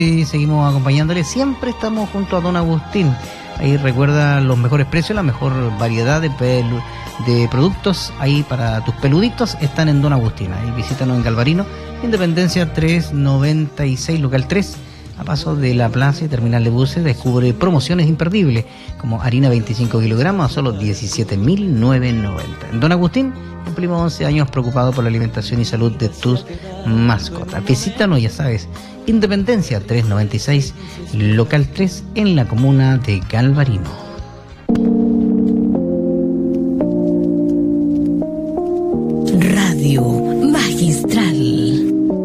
Y seguimos acompañándole, siempre estamos junto a Don Agustín. Ahí recuerda los mejores precios, la mejor variedad de productos ahí para tus peluditos están en Don Agustín. Ahí visítanos en Galvarino, Independencia 396, local 3, a paso de la plaza y terminal de buses. Descubre promociones imperdibles, como harina 25 kilogramos a solo 17.990. En Don Agustín cumplimos 11 años preocupados por la alimentación y salud de tus mascotas. Visítanos, ya sabes, Independencia 396, local 3, en la comuna de Galvarino.